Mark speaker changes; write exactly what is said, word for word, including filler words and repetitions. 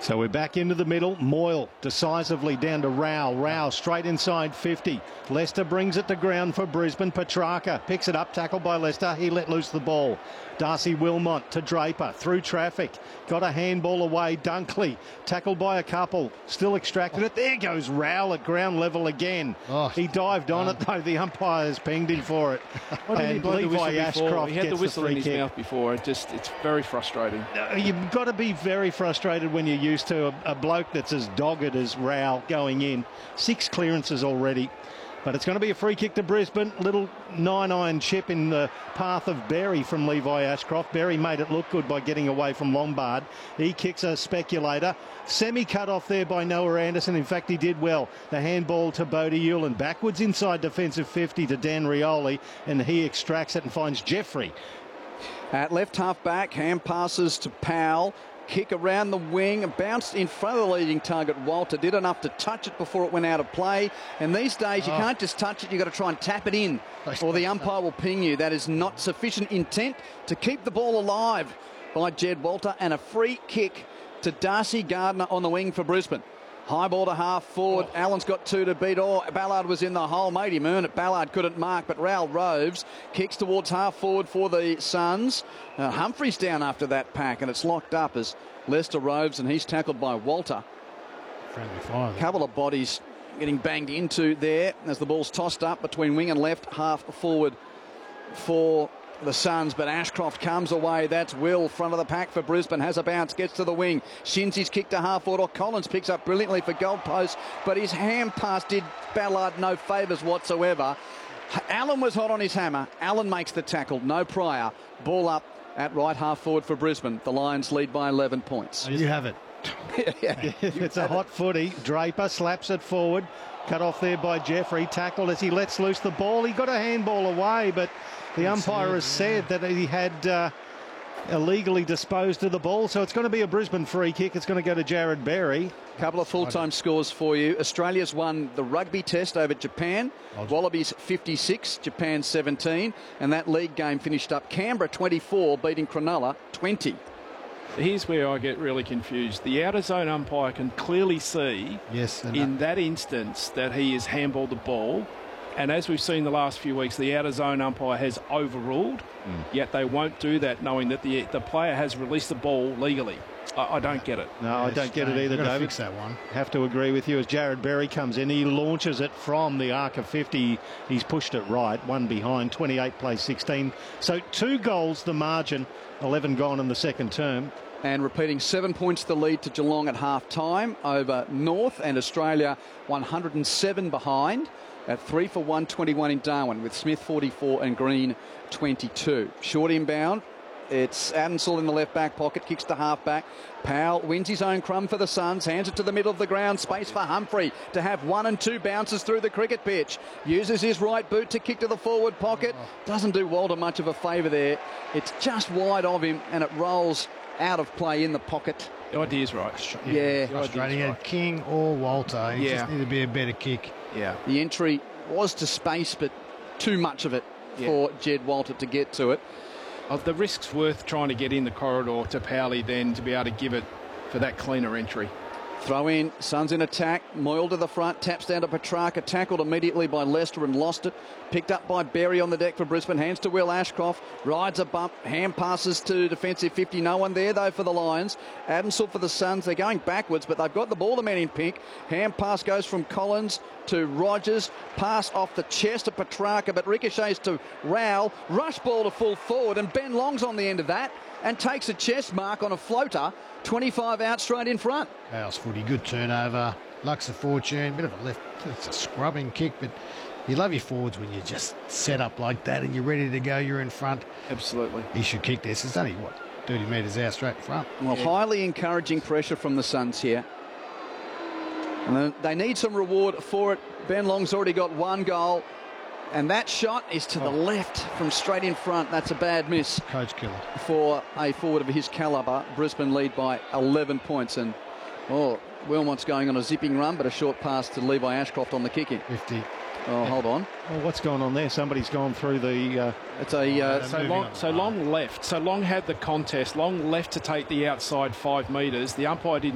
Speaker 1: So we're back into the middle. Moyle decisively down to Rao. Rao straight inside fifty. Leicester brings it to ground for Brisbane. Petrarca picks it up, tackled by Leicester. He let loose the ball. Darcy Wilmot to Draper through traffic. Got a handball away. Dunkley tackled by a couple. Still extracted it. There goes Rao at ground level again. Oh, he dived on um, it though. The umpires pinged him for it. And Levi Ashcroft
Speaker 2: he had
Speaker 1: gets
Speaker 2: the whistle
Speaker 1: the free
Speaker 2: in his
Speaker 1: kick.
Speaker 2: mouth before. It just it's very frustrating.
Speaker 1: You've got to be very frustrated when you're used to a, a bloke that's as dogged as Rao going in. Six clearances already. But it's going to be a free kick to Brisbane. Little nine-iron chip in the path of Berry from Levi Ashcroft. Berry made it look good by getting away from Lombard. He kicks a speculator. Semi-cut off there by Noah Anderson. In fact, he did well. The handball to Bodie Hewlin. Backwards inside defensive fifty to Dan Rioli. And he extracts it and finds Jeffrey.
Speaker 3: At left half back, hand passes to Powell. Kick around the wing, bounced in front of the leading target. Walter did enough to touch it before it went out of play. And these days, you oh. can't just touch it, you've got to try and tap it in, or the umpire will ping you. That is not sufficient intent to keep the ball alive by Jed Walter. And a free kick to Darcy Gardner on the wing for Brisbane. High ball to half forward. Oh. Allen's got two to beat. Oh, Ballard was in the hole. Made him earn it. Ballard couldn't mark, but Raoul Roves kicks towards half forward for the Suns. Uh, Humphrey's down after that pack, and it's locked up as Lester Roves, and he's tackled by Walter.
Speaker 4: Friendly fire.
Speaker 3: A couple of bodies getting banged into there as the ball's tossed up between wing and left half forward for the Suns, but Ashcroft comes away. That's Will, front of the pack for Brisbane, has a bounce, gets to the wing. Shinzi's kick to half forward, or Collins picks up brilliantly for Gold Post, but his hand pass did Ballard no favours whatsoever. Allen was hot on his hammer. Allen makes the tackle, no prior. Ball up at right half forward for Brisbane. The Lions lead by eleven points.
Speaker 4: You have it.
Speaker 3: yeah,
Speaker 1: it's a hot footy. Draper slaps it forward. Cut off there by Jeffrey. Tackled as he lets loose the ball. He got a handball away, but the umpire has said that he had uh, illegally disposed of the ball. So it's going to be a Brisbane free kick. It's going to go to Jared Berry.
Speaker 3: Couple of full-time scores for you. Australia's won the rugby test over Japan. Wallabies fifty-six, Japan seventeen. And that league game finished up Canberra twenty-four, beating Cronulla twenty.
Speaker 2: Here's where I get really confused. The outer zone umpire can clearly see
Speaker 4: yes,
Speaker 2: in that instance that he has handballed the ball. And as we've seen the last few weeks, the outer zone umpire has overruled, mm. yet they won't do that knowing that the the player has released the ball legally. I, I don't get it.
Speaker 1: No, I don't get it either, David.
Speaker 4: Fix that one.
Speaker 1: Have to agree with you as Jared Berry comes in. He launches it from the arc of fifty. He's pushed it right, one behind, twenty-eight plays sixteen. So two goals the margin, eleven gone in the second term.
Speaker 3: And repeating, seven points the lead to Geelong at half-time over North, and Australia one hundred seven behind at three for one twenty-one in Darwin, with Smith forty-four and Green twenty-two. Short inbound. It's Adamsall in the left back pocket, kicks to half back. Powell wins his own crumb for the Suns, hands it to the middle of the ground, space for Humphrey to have one and two bounces through the cricket pitch. Uses his right boot to kick to the forward pocket. Doesn't do Walter much of a favour there. It's just wide of him and it rolls out of play in the pocket.
Speaker 2: The idea's right.
Speaker 3: Yeah. yeah.
Speaker 4: Frustrating. Right. King or Walter. He
Speaker 2: yeah.
Speaker 4: just need to be a better kick.
Speaker 2: Yeah.
Speaker 3: The entry was to space, but too much of it yeah. for Jed Walter to get to it.
Speaker 2: Oh, the risk's worth trying to get in the corridor to Powley then to be able to give it for that cleaner entry.
Speaker 3: Throw in, Suns in attack, Moyle to the front, taps down to Petrarca, tackled immediately by Leicester and lost it. Picked up by Berry on the deck for Brisbane, hands to Will Ashcroft, rides a bump, hand passes to defensive fifty. No one there though for the Lions. Adamsall for the Suns, they're going backwards, but they've got the ball, the man in pink. Hand pass goes from Collins to Rogers, pass off the chest of Petrarca, but ricochets to Rowell, rush ball to full forward, and Ben Long's on the end of that and takes a chest mark on a floater, twenty-five out straight in front.
Speaker 4: House footy, good turnover, Lux of fortune, bit of a left, it's a scrubbing kick, but you love your forwards when you just set up like that and you're ready to go, you're in front.
Speaker 2: Absolutely.
Speaker 4: He should kick this. It's only, what, thirty metres out straight in front.
Speaker 3: Well, yeah. Highly encouraging pressure from the Suns here. And they need some reward for it. Ben Long's already got one goal. And that shot is to oh. the left from straight in front. That's a bad miss.
Speaker 4: Coach killer. For
Speaker 3: a forward of his calibre. Brisbane lead by eleven points. And, oh, Wilmot's going on a zipping run, but a short pass to Levi Ashcroft on the kick-in.
Speaker 4: fifty.
Speaker 3: Oh, hold on.
Speaker 1: Well, what's going on there? Somebody's gone through the... Uh,
Speaker 3: it's a... Uh,
Speaker 2: so long, so long left. So Long had the contest. Long left to take the outside five metres. The umpire didn't